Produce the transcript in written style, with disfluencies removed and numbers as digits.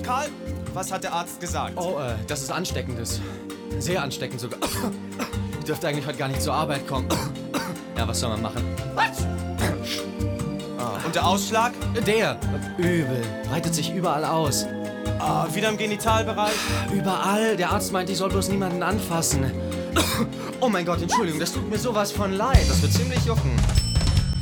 Karl, was hat der Arzt gesagt? Oh, dass es ansteckend ist. Sehr ansteckend sogar. Ich dürfte eigentlich heute gar nicht zur Arbeit kommen. Ja, was soll man machen? Und der Ausschlag? Der. Übel. Breitet sich überall aus. Wieder im Genitalbereich? Überall. Der Arzt meint, ich soll bloß niemanden anfassen. Oh mein Gott, Entschuldigung, das tut mir sowas von leid. Das wird ziemlich jucken.